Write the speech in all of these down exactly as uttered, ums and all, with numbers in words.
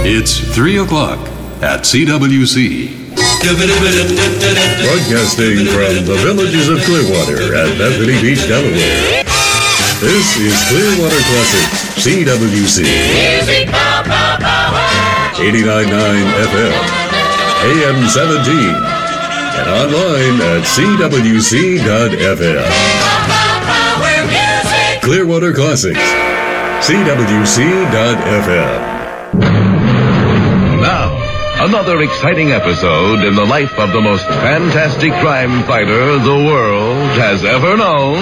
It's three o'clock at C W C. Broadcasting from the villages of Clearwater at Bethany Beach, Delaware. This is Clearwater Classics, C W C. Music power, power. eighty-nine point nine F M, A M seventeen, and online at C W C dot F M. Clearwater Classics, C W C dot F M. Now, another exciting episode in the life of the most fantastic crime fighter the world has ever known.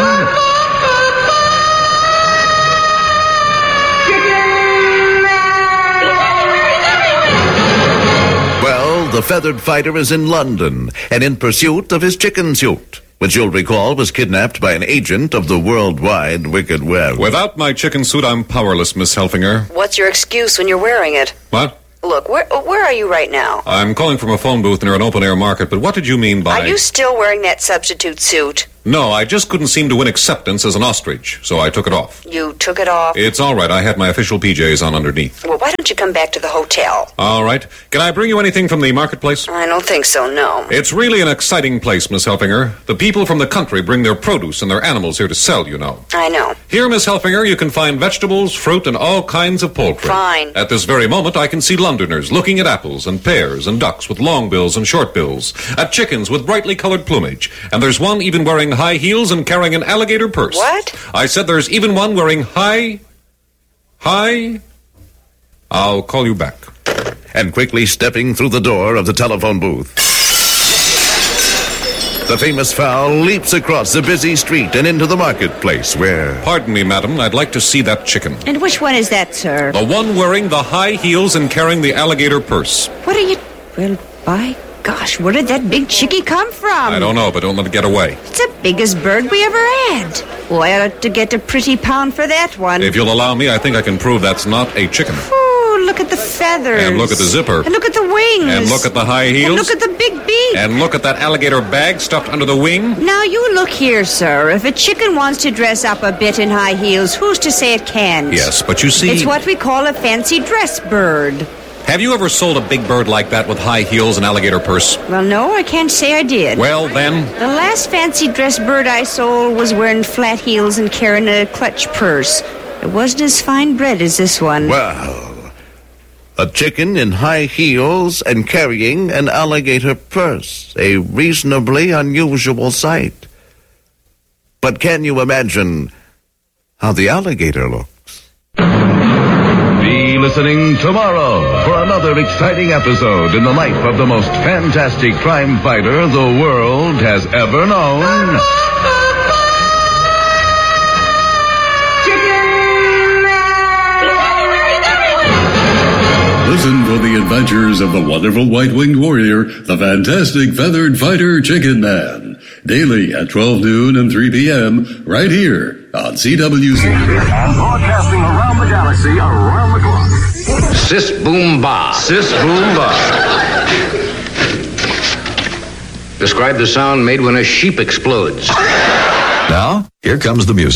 Well, the feathered fighter is in London and in pursuit of his chicken suit, which you'll recall was kidnapped by an agent of the worldwide Wicked Web. Without my chicken suit, I'm powerless, Miss Helfinger. What's your excuse when you're wearing it? What? Look, where where are you right now? I'm calling from a phone booth near an open-air market, but what did you mean by... Are you still wearing that substitute suit? No, I just couldn't seem to win acceptance as an ostrich, so I took it off. You took it off? It's all right. I had my official P Js on underneath. Well, why don't you come back to the hotel? All right. Can I bring you anything from the marketplace? I don't think so, no. It's really an exciting place, Miss Helfinger. The people from the country bring their produce and their animals here to sell, you know. I know. Here, Miss Helfinger, you can find vegetables, fruit, and all kinds of poultry. Fine. At this very moment, I can see Londoners looking at apples and pears and ducks with long bills and short bills, at chickens with brightly colored plumage, and there's one even wearing high heels and carrying an alligator purse. What? I said there's even one wearing high... high... I'll call you back. And quickly stepping through the door of the telephone booth, the famous fowl leaps across the busy street and into the marketplace where... Pardon me, madam, I'd like to see that chicken. And which one is that, sir? The one wearing the high heels and carrying the alligator purse. What are you... Well, by gosh, where did that big chickie come from? I don't know, but don't let it get away. It's the biggest bird we ever had. Oh, I ought to get a pretty pound for that one. If you'll allow me, I think I can prove that's not a chicken. Oh, look at the feathers. And look at the zipper. And look at the wings. And look at the high heels. And look at the big beak. And look at that alligator bag stuffed under the wing. Now, you look here, sir. If a chicken wants to dress up a bit in high heels, who's to say it can't? Yes, but you see... It's what we call a fancy dress bird. Have you ever sold a big bird like that with high heels and alligator purse? Well, no, I can't say I did. Well, then... The last fancy dress bird I sold was wearing flat heels and carrying a clutch purse. It wasn't as fine bred as this one. Well, a chicken in high heels and carrying an alligator purse. A reasonably unusual sight. But can you imagine how the alligator looks? Be listening tomorrow for another exciting episode in the life of the most fantastic crime fighter the world has ever known. Listen for the adventures of the wonderful white-winged warrior, the fantastic feathered fighter Chicken Man. Daily at twelve noon and three p.m. right here on C W C. And broadcasting around the galaxy, around the clock. Sis Boom Ba. Sis Boom Ba. Describe the sound made when a sheep explodes. Now, here comes the music.